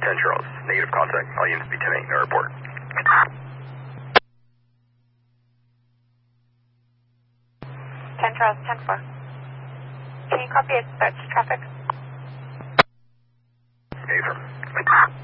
10 Charles. Negative contact. All units be 10-8 in the report. 10 Charles, 10-4. Can you copy it? Search traffic? Affirm.